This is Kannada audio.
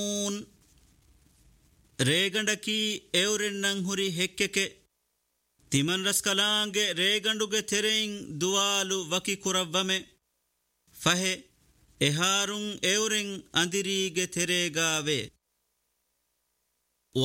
ರೇಗಂಡಕಿ ಎವರೆನ್ನಂ ಹುರಿ ಹೆಕ್ಕೆಕೆ ತಿಮನ್ ರಸ್ಕಲಾಂಗೆ ರೇಗಂಡುಗೆ ತೆರೆಯಿಂ ದುವಾಲು ವಕಿ ಕುರವ್ವಮೆ ಫಹೆ ಎಹಾರುಂ ಎವರೆಂ ಅಂದಿರಿಗೆ ತೆರೆಗಾವೆ